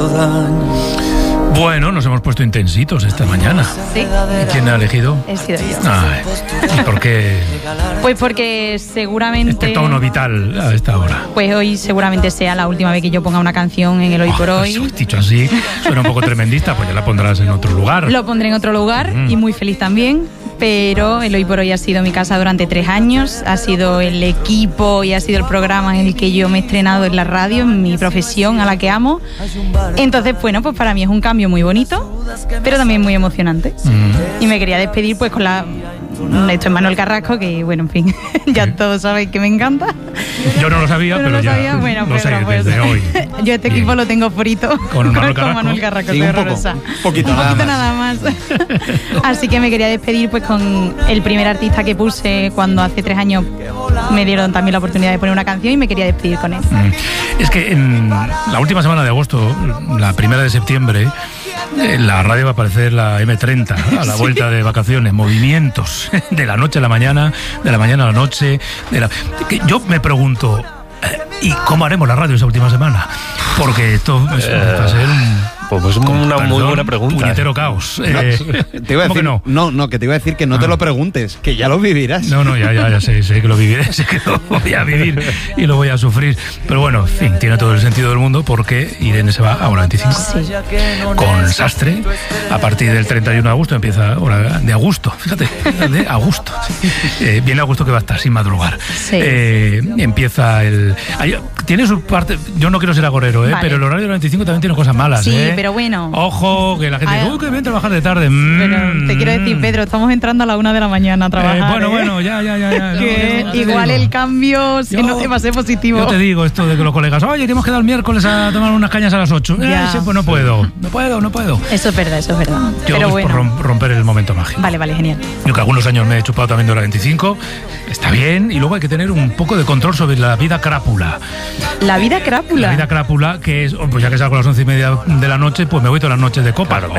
Bueno, nos hemos puesto intensitos esta mañana. ¿Sí? ¿Quién ha elegido? He sido yo. Ay, ¿y por qué Pues porque seguramente... este tono vital a esta hora? Pues hoy seguramente sea la última vez que yo ponga una canción en el Hoy por Hoy. Dicho así, suena un poco tremendista, pues ya la pondrás en otro lugar. Lo pondré en otro lugar y muy feliz también. Pero el Hoy por Hoy ha sido mi casa durante 3 años, ha sido el equipo y ha sido el programa en el que yo me he estrenado en la radio, en mi profesión a la que amo. Entonces, bueno, pues para mí es un cambio muy bonito, pero también muy emocionante. Y me quería despedir pues con esto es Manuel Carrasco, que bueno, en fin, ya todos sabéis que me encanta. Yo no lo sabía, pero ya sabía. Bueno, lo sé pues, desde hoy. Yo este equipo lo tengo frito con Manuel Carrasco. Manuel Carrasco, Sí, soy un poco, horrorosa. un poquito nada más. Así que me quería despedir pues con el primer artista que puse cuando hace 3 años me dieron también la oportunidad de poner una canción y me quería despedir con él. Es que en la última semana de agosto, la primera de septiembre, en la radio va a aparecer la M30 a la vuelta de vacaciones, movimientos de la noche a la mañana, de la mañana a la noche. Que yo me pregunto, ¿y cómo haremos la radio esa última semana? Porque esto va a ser pues una muy buena pregunta. Puñetero caos. Te iba a decir, que te iba a decir que no te lo preguntes, que ya lo vivirás. No, ya sé que lo viviré, sé que lo voy a vivir y lo voy a sufrir. Pero bueno, en fin, tiene todo el sentido del mundo porque Irene se va a hora 25. Sí. Con Sastre, a partir del 31 de agosto empieza hora de agosto, fíjate, de agosto. Viene agosto que va a estar sin madrugar. Sí. Empieza tiene su parte, yo no quiero ser agorero, vale. Pero el horario de 25 también tiene cosas malas. Sí, pero bueno. Ojo, que la gente dice, que bien trabajar de tarde. Pero te quiero decir, Pedro, estamos entrando a la 1 de la mañana a trabajar. Bueno, ya. Que igual el cambio no te va a ser positivo. Yo te digo esto de que los colegas, oye, que hemos quedado el miércoles a tomar unas cañas a las 8. Pues no puedo. Eso es verdad. Yo pero bueno. Por romper el momento mágico. Vale, genial. Yo que algunos años me he chupado también de hora 25, está bien, y luego hay que tener un poco de control sobre la vida crápula. ¿La vida crápula? La vida crápula, que es, pues ya que salgo a las 11:30 de la noche, pues me voy todas las noches de copa. Claro,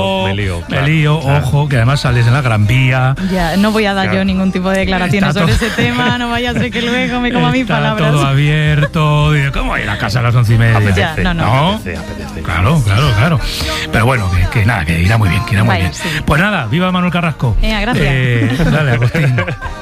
me lío, ojo, que además sales en la Gran Vía. Ya, no voy a dar yo ningún tipo de declaraciones sobre ese tema, no vaya a ser que luego me coma mis palabras. Todo abierto, ¿cómo voy a ir a casa a las 11:30? Apetece, ¿No? Apetece. Claro. Pero bueno, que nada, que irá muy bien, Sí. Pues nada, viva Manuel Carrasco. Gracias. Dale, Agustín.